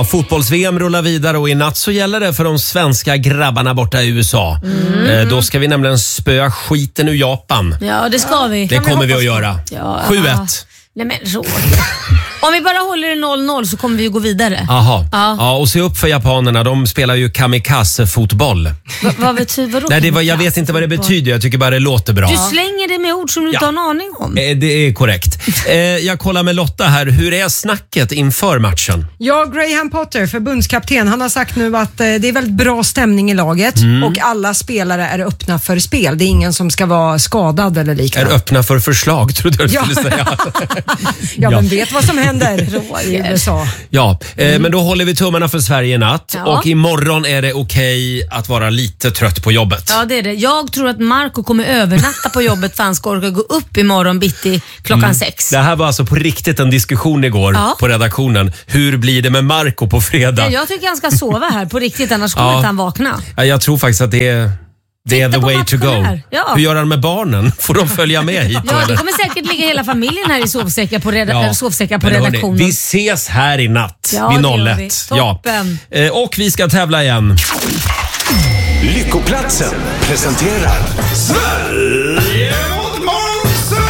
Fotbolls-VM rullar vidare och i natt så gäller det för de svenska grabbarna borta i USA. Då ska vi nämligen spöa skiten ur Japan. Ja, det ska vi. Det kommer vi att göra. 7-1. Nej men Roger. Om vi bara håller det 0-0 så kommer vi att gå vidare. Aha. Ja, och se upp för japanerna. De spelar ju kamikaze-fotboll. Vad betyder det? Nej, jag vet inte vad det betyder. Jag tycker bara det låter bra. Du slänger det med ord som du inte har en aning om. Det är korrekt. Jag kollar med Lotta här. Hur är snacket inför matchen? Ja, Graham Potter, förbundskapten, han har sagt nu att det är väldigt bra stämning i laget och alla spelare är öppna för spel. Det är ingen som ska vara skadad eller liknande. Är öppna för förslag, trodde jag skulle säga. Men vet vad som händer i USA. Ja, men då håller vi tummarna för Sverige i natt. Ja. Och imorgon är det okej att vara lite trött på jobbet. Ja, det är det. Jag tror att Marco kommer övernatta på jobbet för han ska orka gå upp imorgon bitti klockan 6. Det här var alltså på riktigt en diskussion igår på redaktionen. Hur blir det med Marco på fredag? Jag tycker han ska sova här på riktigt, annars kommer inte han vakna. Ja, jag tror faktiskt att det är the way to go. Ja. Hur gör han med barnen? Får de följa med hit? Ja, det kommer säkert ligga hela familjen här i sovsäckar på, redaktionen. Vi ses här i natt vid 01. Toppen. Och vi ska tävla igen. Lyckoplatsen presenterar Sverige mot Monzo!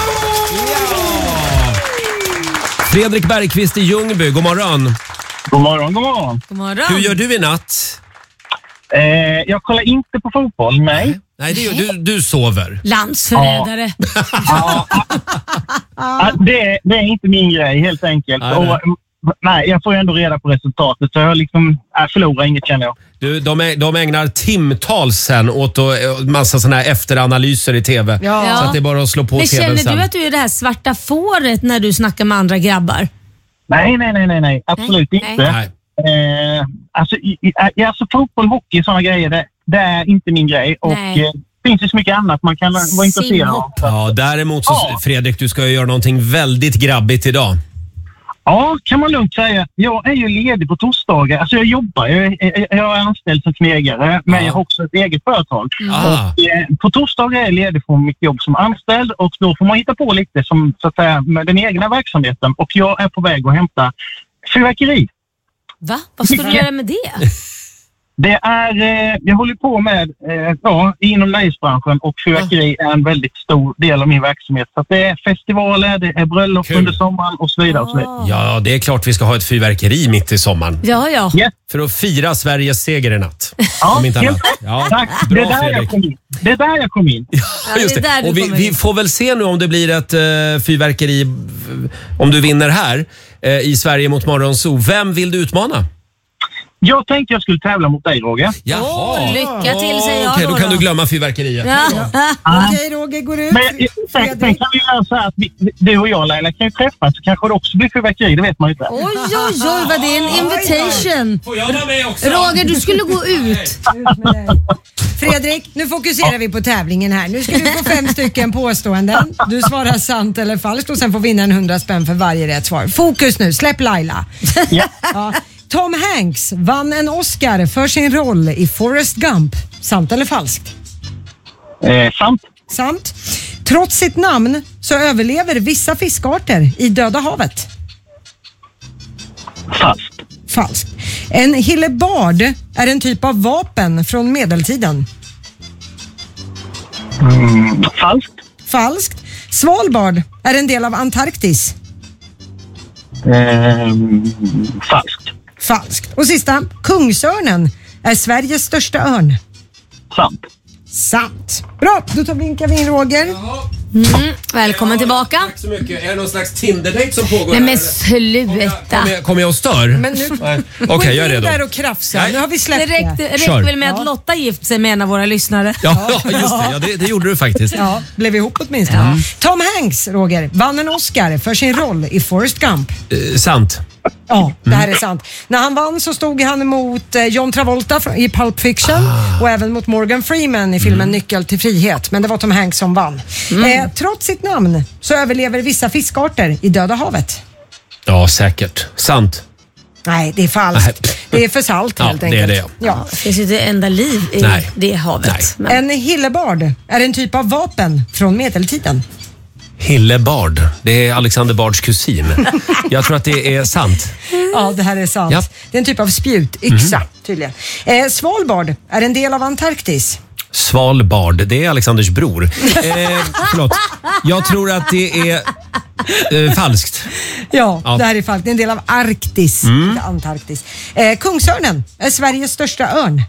Fredrik Bergqvist i Ljungby, god morgon. God morgon. God morgon. Hur gör du i natt? Jag kollar inte på fotboll, nej. Nej, du sover. Landsförrädare. Det är inte min grej, helt enkelt. Nej, jag får ju ändå reda på resultatet, så jag förlorar inget, känner jag. De ägnar timtals sen åt massa såna här efteranalyser i tv. Ja. Så att det är bara att slå på Men tvn sen. känner du att du är det här svarta fåret när du snackar med andra grabbar? Nej. Absolut inte. Nej. Alltså fotboll, hockey, sådana grejer, det är inte min grej. Och det finns ju så mycket annat man kan vara intresserad av. Ja, däremot så, Fredrik, du ska ju göra någonting väldigt grabbigt idag. Ja, kan man lugnt säga. Jag är ju ledig på torsdagar. Alltså jag jobbar. Jag är anställd som knegare, men jag har också ett eget företag. Och, på torsdagar är jag ledig från mitt jobb som anställd, och då får man hitta på lite som, så att säga, med den egna verksamheten. Och jag är på väg att hämta fyrverkeri. Va? Vad ska du göra med det? Det är, jag håller på med inom nöjesbranschen, och fyrverkeri är en väldigt stor del av min verksamhet. Så att det är festivaler, det är bröllop under sommaren och så vidare. Ja, det är klart vi ska ha ett fyrverkeri mitt i sommaren. Ja. Yes. För att fira Sveriges seger i natt. Om inte annat. Ja, tack. Bra, Det är där jag kom in. Ja, just det. Och vi får väl se nu om det blir ett fyrverkeri, om du vinner här i Sverige mot Morgonzoo. Vem vill du utmana? Jag tänkte jag skulle tävla mot dig, Roger. Jaha. Lycka till, säger jag. Okej, då kan du glömma fyrverkeriet. Okej, Roger, går ut. Men sen kan vi göra så här att du och jag, Laila, kan ju träffas, så kanske det också blir fyrverkeri, det vet man inte. Oj, vad det är en invitation. Får jag vara med också? Roger, du skulle gå ut. Fredrik, nu fokuserar vi på tävlingen här. Nu ska du få 5 stycken påståenden. Du svarar sant eller falskt och sen får vinnaren 100 spänn för varje rätt svar. Fokus nu, släpp Laila. Ja. Tom Hanks vann en Oscar för sin roll i Forrest Gump. Sant eller falskt? Sant. Trots sitt namn så överlever vissa fiskarter i Döda havet. Falskt. En hillebard är en typ av vapen från medeltiden. Falskt. Svalbard är en del av Antarktis. Falskt. Och sista, kungsörnen är Sveriges största örn. Sant. Bra, då vinkar vi in Roger. Välkommen tillbaka. Tack så mycket. Är det någon slags Tinder-date som pågår? Nej men sluta. Kommer jag och stör? Men nu Okej, jag är redo. där och krafsa. Nu har vi släppt Det räcker väl med att Lotta gift sig med en av våra lyssnare. Ja, just det. Ja, det gjorde du faktiskt. Ja, blev ihop åtminstone. Tom Hanks, Roger, vann en Oscar för sin roll i Forrest Gump. Sant. Ja, det här är sant. När han vann så stod han mot John Travolta i Pulp Fiction och även mot Morgan Freeman i filmen Nyckel till frihet. Men det var Tom Hanks som vann. Trots sitt namn så överlever vissa fiskarter i Döda havet. Ja, säkert. Sant. Nej, det är falskt. Det är för salt helt enkelt. Det är det. Ja. Det finns ju inte enda liv i det havet. En hillebard är en typ av vapen från medeltiden. Hille Bard. Det är Alexander Bards kusin. Jag tror att det är sant. Ja, det här är sant. Ja. Det är en typ av spjutyxa tydligen. Svalbard är en del av Antarktis. Svalbard, det är Alexanders bror. Förlåt. Jag tror att det är falskt. Ja, det här är falskt. Det är en del av Arktis, inte Antarktis. Kungsörnen är Sveriges största örn.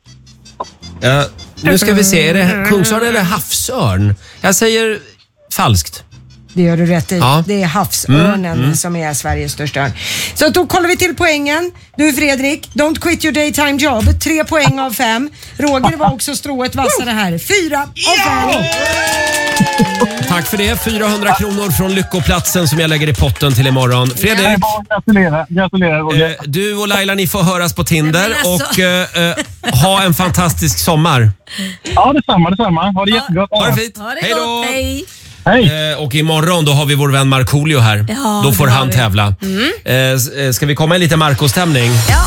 Nu ska vi se, är det kungsörn eller havsörn? Jag säger falskt. Det gör du rätt i. Ja. Det är havsörnen som är Sveriges största örn. Så då kollar vi till poängen. Du Fredrik, don't quit your daytime job. 3 poäng av 5. Roger var också strået vassare här. 4 av 5. Tack för det. 400 kronor från Lyckoplatsen som jag lägger i potten till imorgon. Fredrik. Gratulerar Roger. Du och Laila, ni får höras på Tinder Nej, och ha en fantastisk sommar. Ja, detsamma. Ha det jättegott. Ha det fint. Ha det Hej då. gott, hej. Hej. Och imorgon då har vi vår vän Markoolio här. Ja, då får det har han vi. tävla. Ska vi komma i lite Marco-stämning? Ja.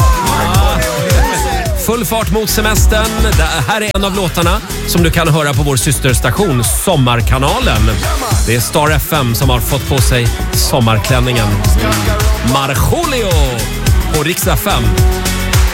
Full fart mot semestern. Det här är en av låtarna som du kan höra på vår systerstation Sommarkanalen. Det är Star FM som har fått på sig sommarklänningen. Markoolio på Rix FM.